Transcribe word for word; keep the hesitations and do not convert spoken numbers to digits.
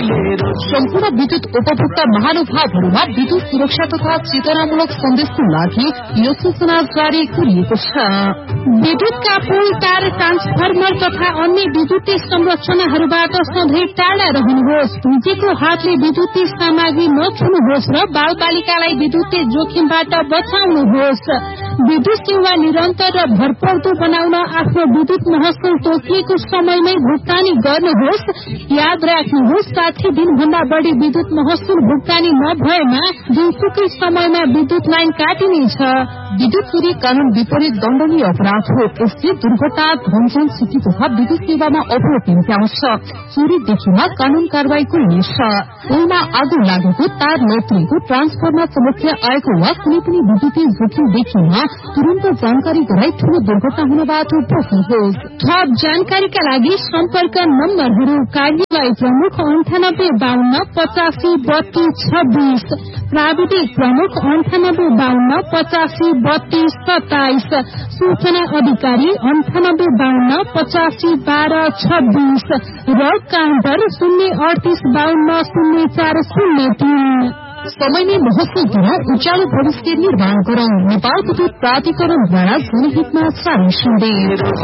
सम्पूर्ण विद्युत उपभोक्ता महानुभावहरूमा विद्युत सुरक्षा तथा चेतनामूलक सन्देशको लागि यो सूचना जारी गरिएको छ। विद्युतका पुल, तार, ट्रान्सफर्मर तथा अन्य विद्युतीय संरचनाहरूबाट सधैँ टाढा रहनुहोस्। दुईको हातले विद्युतीय सामग्री नछुनुहोस् र बाल बालिकालाई विद्युतीय जोखिमबाट बचाउनुहोस्। विद्युत सेवा निरन्तर र भरपर्दो बनाउन आफ्नो विद्युत महसुल तोकिएको समयमै भुक्तानी गर्नुहोस्। याद राख्नुहोस्, साठी दिनभन्दा बढ़ी विद्युत महसुल भुक्तानी नभएमा जुनसुकै समयमा विद्युत लाइन काटिनेछ। विद्युत चोरी कानून विपरीत दण्डनीय अपराध हो। यसले दुर्घटना, धनजन क्षति तथा विद्युत सेवामा अवरोध निम्त्याउँछ। चोरी देखेमा कानून कारवाहीको हुनेछ। पुलमा आगो लागेको, तार लत्रिएको, ट्रान्सफर्मर समस्या आएको वा कुनै पनि विद्युतीय जोखिम देखिएमा तुरन्त जानकारी गराई ठूलो दुर्घटना हुनबाट बच्नुहोस्। थप जानकारीका लागि सम्पर्क नम्बरहरू: कार्यवाही प्रमुख अन्ठानब्बे बाहन्न पचासी बत्तीस छब्बीस, प्राविधिक प्रमुख अन्ठानब्बे बाहन्न पचासी बत्तीस सत्ताइस, सूचना अधिकारी अन्ठानब्बे बाहन्न पचासी बाह्र छब्बीस र काउन्टर शून्य अडतीस बाहन्न शून्य चार शून्य तीन। समयमै महसुल दिन उज्यालो भविष्य निर्माण गरौं। नेपाल विद्युत प्राधिकरणद्वारा जनहितमा जारी सन्देश।